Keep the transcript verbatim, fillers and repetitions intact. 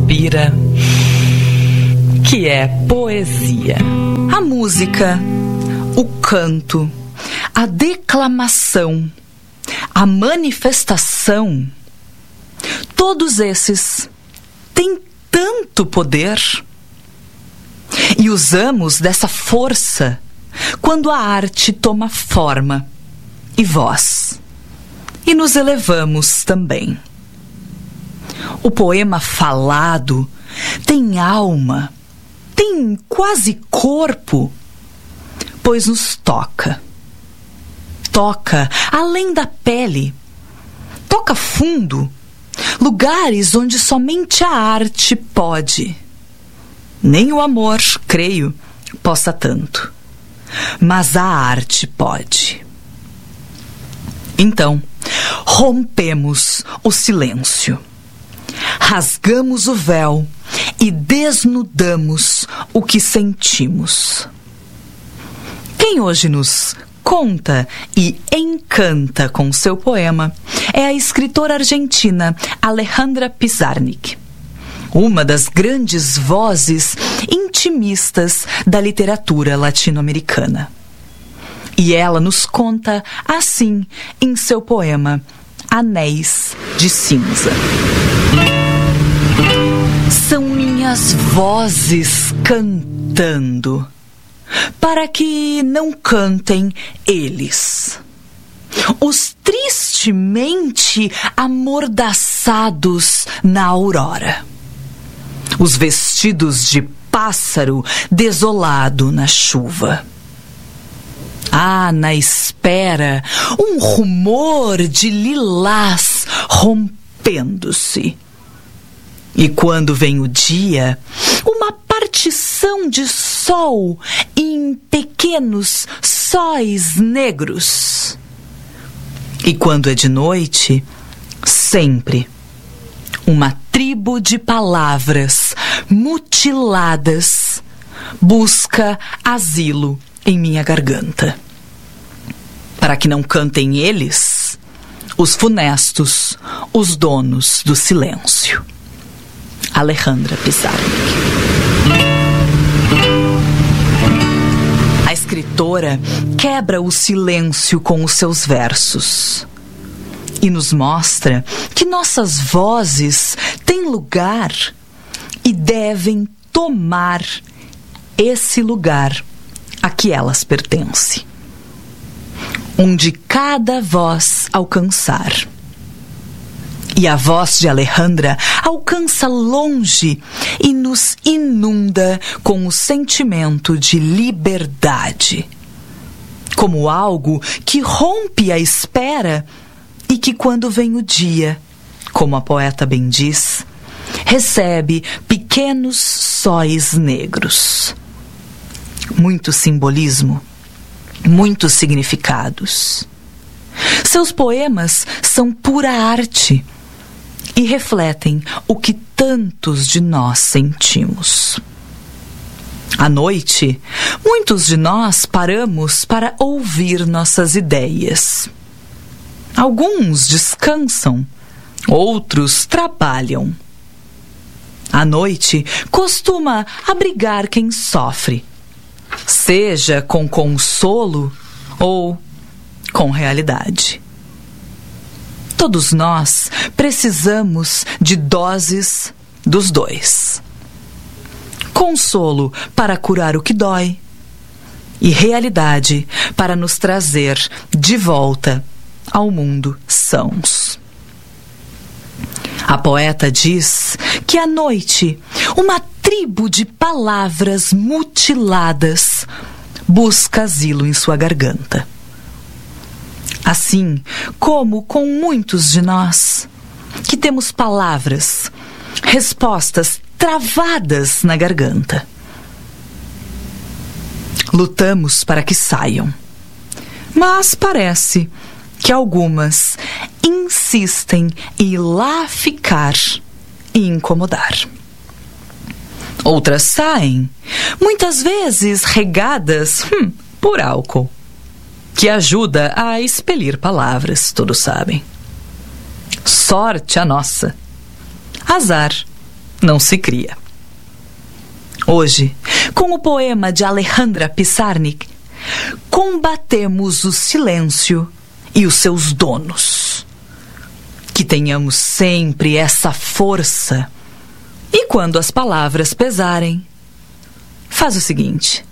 Suspira, que é poesia. A música, o canto, a declamação, a manifestação, todos esses têm tanto poder. E usamos dessa força quando a arte toma forma e voz. E nos elevamos também. O poema falado tem alma, tem quase corpo, pois nos toca. Toca além da pele, toca fundo, lugares onde somente a arte pode. Nem o amor, creio, possa tanto, mas a arte pode. Então, rompemos o silêncio, rasgamos o véu e desnudamos o que sentimos. Quem hoje nos conta e encanta com seu poema é a escritora argentina Alejandra Pizarnik, uma das grandes vozes intimistas da literatura latino-americana. E ela nos conta assim em seu poema Anéis de Cinza. São minhas vozes cantando, para que não cantem eles, os tristemente amordaçados na aurora, os vestidos de pássaro desolado na chuva. Ah, na espera, um rumor de lilás rompendo-se. E quando vem o dia, uma partição de sol em pequenos sóis negros. E quando é de noite, sempre uma tribo de palavras mutiladas busca asilo em minha garganta, para que não cantem eles, os funestos, os donos do silêncio. Alejandra Pizarnik. A escritora quebra o silêncio com os seus versos e nos mostra que nossas vozes têm lugar e devem tomar esse lugar a que elas pertencem, onde cada voz alcançar. E a voz de Alejandra alcança longe e nos inunda com o sentimento de liberdade, como algo que rompe a espera e que, quando vem o dia, como a poeta bem diz, recebe pequenos sóis negros. Muito simbolismo, muitos significados. Seus poemas são pura arte e refletem o que tantos de nós sentimos. À noite, muitos de nós paramos para ouvir nossas ideias. Alguns descansam, outros trabalham. A noite costuma abrigar quem sofre, seja com consolo ou com realidade. Todos nós precisamos de doses dos dois. Consolo para curar o que dói e realidade para nos trazer de volta ao mundo sãos. A poeta diz que à noite uma tribo de palavras mutiladas busca asilo em sua garganta. Assim como com muitos de nós, que temos palavras, respostas travadas na garganta. Lutamos para que saiam, mas parece que algumas insistem em lá ficar e incomodar. Outras saem, muitas vezes regadas hum, por álcool, que ajuda a expelir palavras, todos sabem. Sorte a nossa, azar não se cria. Hoje, com o poema de Alejandra Pizarnik, combatemos o silêncio e os seus donos. Que tenhamos sempre essa força. E quando as palavras pesarem, faz o seguinte: